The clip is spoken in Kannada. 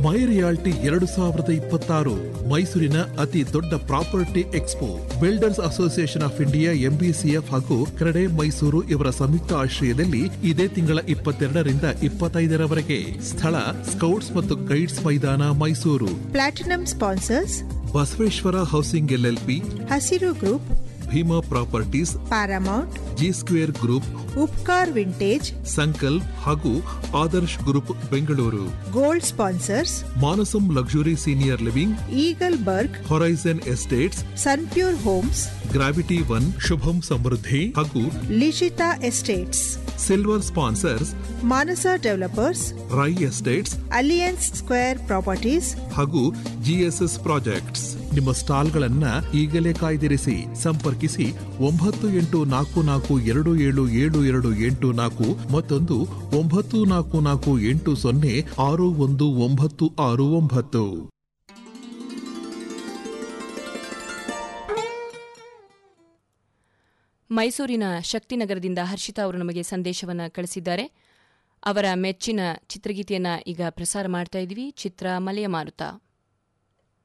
ಮೈ ರಿಯಾಲ್ಟಿ 2026 ಮೈಸೂರಿನ ಅತಿ ದೊಡ್ಡ property expo. Builders association of India, MBCF ಹಾಗೂ ಕ್ರೆಡೆ ಮೈಸೂರು ಇವರ ಸಂಯುಕ್ತ ಆಶ್ರಯದಲ್ಲಿ ಇದೇ ತಿಂಗಳ 22ರಿಂದ 25ರವರೆಗೆ. ಸ್ಥಳ ಸ್ಕೌಟ್ಸ್ ಮತ್ತು ಗೈಡ್ಸ್ ಮೈದಾನ, Mysuru. Platinum sponsors: Basaveshwara housing LLP, ಹಸಿರು group, Bima properties, Paramount, G square group, Upkar vintage, Sankalp ಹಾಗೂ Adarsh group, Bengaluru. Gold sponsors: ಮಾನಸಂ luxury senior living, eagle burg, horizon estates, Sunpure homes, gravity 1, ಶುಭಂ ಸಮೃದ್ಧಿ ಹಾಗೂ ಲಿಶಿತಾ ಎಸ್ಟೇಟ್ಸ್. ಸಿಲ್ವರ್ ಸ್ಪಾನ್ಸರ್ಸ್: ಮಾನಸ developers, Rai estates, alliance square properties ಹಾಗೂ GSS ಪ್ರಾಜೆಕ್ಟ್ಸ್. ನಿಮ್ಮ ಸ್ಟಾಲ್ಗಳನ್ನ ಈಗಲೇ ಕಾಯ್ದಿರಿಸಿ. ಸಂಪರ್ಕಿಸಿ 9844277784 ಮತ್ತೊಂದು 9448061969. ಮೈಸೂರಿನ ಶಕ್ತಿನಗರದಿಂದ ಹರ್ಷಿತಾ ಅವರು ನಮಗೆ ಸಂದೇಶವನ್ನು ಕಳಿಸಿದ್ದಾರೆ. ಅವರ ಮೆಚ್ಚಿನ ಚಿತ್ರಗೀತೆಯನ್ನು ಈಗ ಪ್ರಸಾರ ಮಾಡ್ತಾ ಇದ್ದೀವಿ. ಚಿತ್ರ ಮಲೆಯ ಮಾರುತ.